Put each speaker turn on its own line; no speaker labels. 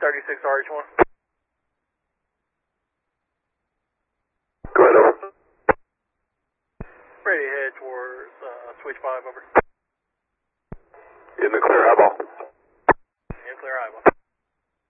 36 RH1.
Go ahead, over.
Ready to head towards switch 5, over.